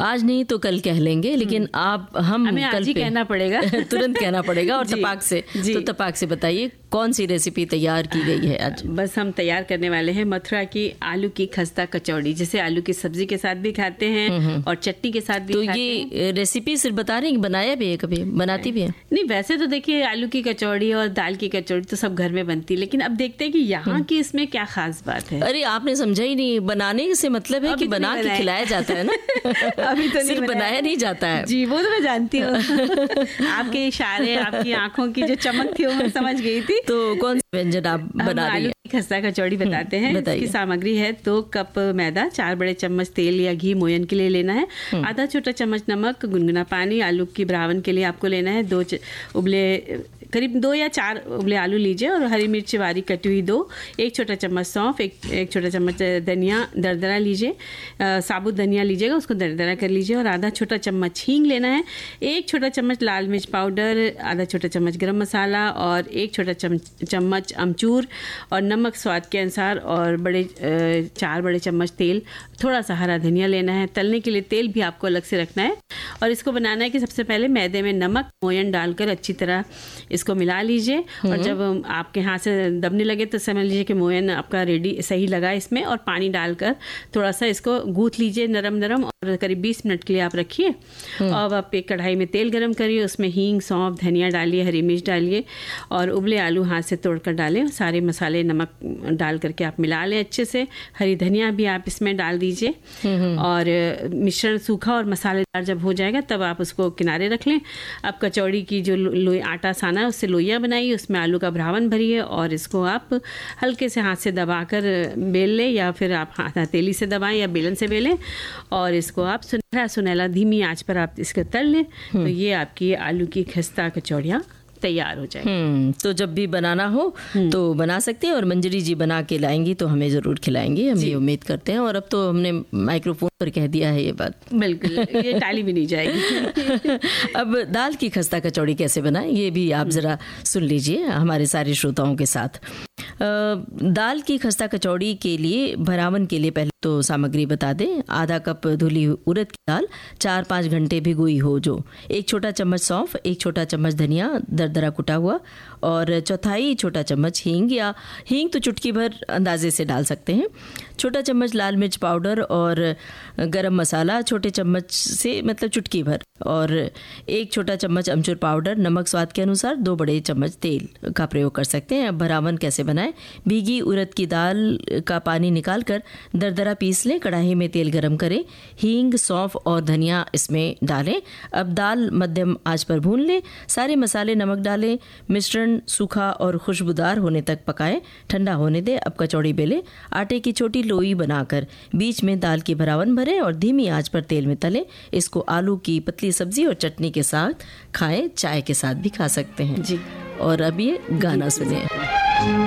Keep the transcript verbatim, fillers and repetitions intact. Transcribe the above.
आज नहीं तो कल कह लेंगे, लेकिन आप हम हमें कल आज ही पे कहना पड़ेगा तुरंत कहना पड़ेगा और जी, तपाक से। जी। तो तपाक से बताइए कौन सी रेसिपी तैयार की गई है आज? बस हम तैयार करने वाले हैं मथुरा की आलू की खस्ता कचौड़ी, जिसे आलू की सब्जी के साथ भी खाते हैं और चटनी के साथ भी तो खाते हैं। ये रेसिपी सिर्फ बता रहे हैं कि बनाया भी है, कभी बनाती भी है? नहीं, वैसे तो देखिए आलू की कचौड़ी और दाल की कचौड़ी तो सब घर में बनती है, लेकिन अब देखते हैं कि यहाँ की इसमें क्या खास बात है। अरे आपने समझा ही नहीं, बनाने से मतलब है कि बना के खिलाया जाता है ना। अभी तो सिर्फ बनाया नहीं जाता है। जी, वो तो मैं जानती हूँ। आपके इशारे, आपकी आंखों की जो चमक थी वो मैं समझ गई थी। तो कौन सा व्यंजन आप बना रही आलू हैं? की खस्ता कचौड़ी बताते हैं। इसकी सामग्री है दो कप मैदा, चार बड़े चम्मच तेल या घी मोयन के लिए लेना है, आधा छोटा चम्मच नमक, गुनगुना पानी। आलू की ब्रावन के लिए आपको लेना है दो उबले करीब दो या चार उबले आलू लीजिए और हरी मिर्च बारीक कटी हुई दो, एक छोटा चम्मच सौंफ, एक एक छोटा चम्मच धनिया दरदरा लीजिए, साबुत धनिया लीजिएगा, उसको दरदरा कर लीजिए और आधा छोटा चम्मच हींग लेना है, एक छोटा चम्मच लाल मिर्च पाउडर, आधा छोटा चम्मच गरम मसाला और एक छोटा चम्मच अमचूर और नमक स्वाद के अनुसार और बड़े चार बड़े चम्मच तेल, थोड़ा सा हरा धनिया लेना है। तलने के लिए तेल भी आपको अलग से रखना है और इसको बनाना है कि सबसे पहले मैदे में नमक मोयन डालकर अच्छी तरह इसको मिला लीजिए और जब आपके हाथ से दबने लगे तो समझ लीजिए कि मोयन आपका रेडी सही लगा इसमें, और पानी डालकर थोड़ा सा इसको गूंथ लीजिए नरम नरम और करीब बीस मिनट के लिए आप रखिए। और आप एक कढ़ाई में तेल गरम करिए, उसमें हींग, सौंफ, धनिया डालिए, हरी मिर्च डालिए और उबले आलू हाथ से तोड़कर डालें। सारे मसाले नमक डाल करके आप मिला लें अच्छे से। हरी धनिया भी आप इसमें डाल दीजिए और मिश्रण सूखा और मसालेदार जब हो जाएगा तब आप उसको किनारे रख लें। अब कचौड़ी की जो लोई आटा साना है उससे लोइयाँ बनाइए, उसमें आलू का भरावन भरिए और इसको आप हल्के से हाथ से दबाकर बेल लें या फिर आप हाथ हथेली से दबाएं या बेलन से बेलें और इसको आप सुनहरा सुनहरा धीमी आंच पर आप इसको तल लें। तो ये आपकी आलू की खस्ता कचौड़ियाँ तैयार हो जाए। हम्म तो जब भी बनाना हो तो बना सकते हैं और मंजरी जी बना के लाएंगी तो हमें जरूर खिलाएंगी, हम ये उम्मीद करते हैं। और अब तो हमने माइक्रोफोन पर कह दिया है ये बात, बिल्कुल ये टाली भी नहीं जाएगी। अब दाल की खस्ता कचौड़ी कैसे बनाएं ये भी आप जरा सुन लीजिए हमारे सारे श्रोताओं के साथ। दाल की खस्ता कचौड़ी के लिए भरावन के लिए पहले तो सामग्री बता दें। आधा कप धुली उड़द की दाल चार पाँच घंटे भिगोई हो जो, एक छोटा चम्मच सौंफ, एक छोटा चम्मच धनिया दरदरा कुटा हुआ और चौथाई छोटा चम्मच हींग, या हींग तो चुटकी भर अंदाजे से डाल सकते हैं, छोटा चम्मच लाल मिर्च पाउडर और गरम मसाला छोटे चम्मच से मतलब चुटकी भर और एक छोटा चम्मच अमचूर पाउडर, नमक स्वाद के अनुसार, दो बड़े चम्मच तेल का प्रयोग कर सकते हैं। अब भरावन कैसे बनाएं? भीगी उड़द की दाल का पानी निकालकर दरदरा पीस लें, कढ़ाई में तेल गरम करें, हींग, सौंफ और धनिया इसमें डालें। अब दाल मध्यम आंच पर भून लें, सारे मसाले नमक डालें, मिश्रण सूखा और खुशबूदार होने तक पकाएं, ठंडा होने दें। अब कचौड़ी बेलें, आटे की छोटी लोई बनाकर बीच में दाल की भरावन भरें और धीमी आंच पर तेल में तलें। इसको आलू की पतली सब्जी और चटनी के साथ खाएं, चाय के साथ भी खा सकते हैं जी। और अब ये गाना सुनिए।